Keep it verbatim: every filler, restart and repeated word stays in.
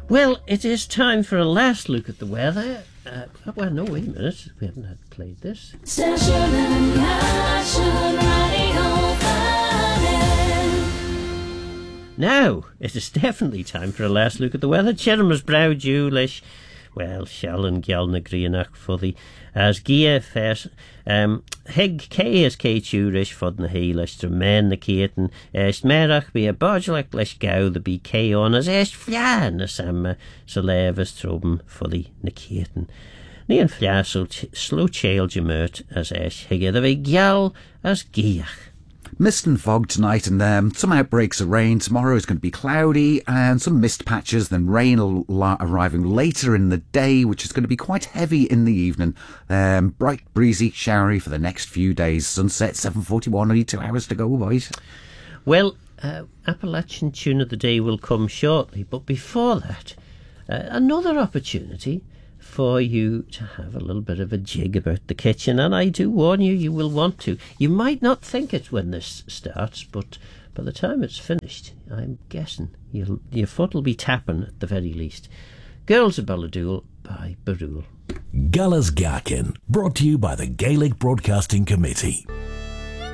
Well, it is time for a last look at the weather. Uh, well, no, wait a minute. We haven't had played this. Station and National Radio Five. Now, it is definitely time for a last look at the weather. Chirmas brow Julish. Well, Shallan Gyalna Grianach for the as Gia Fes um Heg K as K Turish for the Heelish to men the Katen Est Merach be a Bodgelek Lish Gow the B K on as Est Flan as Sam Salevas Troben for the Nikaten. Nian Fla so slow chail Jamert as Esh Higga the big Gyal as Giach. Mist and fog tonight and um, some outbreaks of rain. Tomorrow is going to be cloudy and some mist patches, then rain al- arriving later in the day, which is going to be quite heavy in the evening. Um, bright, breezy, showery for the next few days. Sunset seven forty-one, only two hours to go, boys. Well, uh, Appalachian Tune of the Day will come shortly, but before that, uh, another opportunity for you to have a little bit of a jig about the kitchen, and I do warn you, you will want to. You might not think it when this starts, but by the time it's finished, I'm guessing you'll, your foot will be tapping at the very least. Girls of Balladool by Barul. Galas Garkin, brought to you by the Gaelic Broadcasting Committee.